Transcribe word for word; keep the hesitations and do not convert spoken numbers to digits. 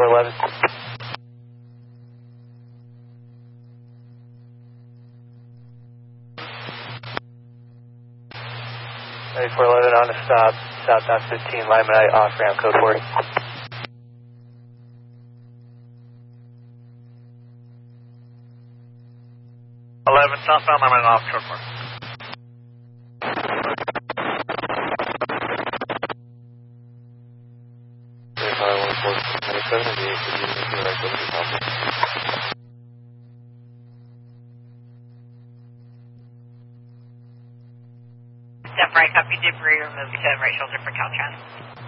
four eleven. ninety-four eleven on the stop, southbound fifteen, Limonite, off ramp, code forty. eleven, southbound Limonite, off, code forty. Step right, copy debris, remove to right shoulder for Caltran.